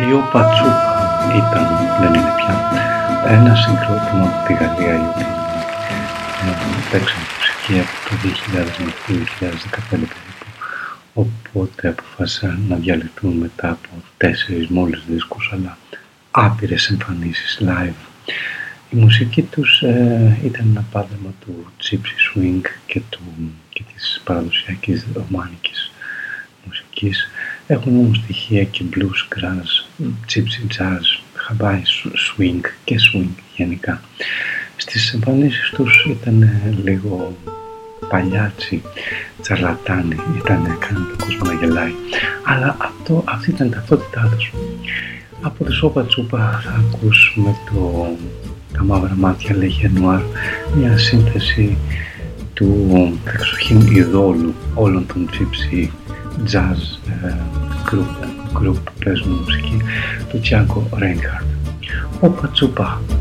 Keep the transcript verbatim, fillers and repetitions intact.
Η Όπα Τσούπα ήταν, δεν είναι πια, ένα συγκρότημα από τη Γαλλία, οι οποίοι παίξαν μουσική από το δύο χιλιάδες μέχρι το δύο χιλιάδες δεκαπέντε περίπου, οπότε αποφάσισαν να διαλυθούν μετά από τέσσερις μόλις δίσκους, αλλά άπειρες εμφανίσεις live. Η μουσική τους ε, ήταν ένα πάλεμα του gypsy swing και, του, και της παραδοσιακής ρωμάνικης μουσικής. Έχουν όμως στοιχεία και blues, grass, gypsy jazz, χαμπάι, swing και swing γενικά. Στις εμφανίσεις τους ήταν λίγο παλιάτσι, τσαρλατάνοι, ήταν κάνουν τον κόσμο να γελάει, αλλά αυτό, αυτή ήταν η ταυτότητά τους. Από τη Όπα Τσούπα θα ακούσουμε το «Τα μαύρα μάτια λέγε νουάρ», μια σύνθεση του εξοχήν ειδόλου όλων των gypsy jazz ε, group, group που παίζουν μουσική, του Django Reinhardt. Όπα Τσούπα.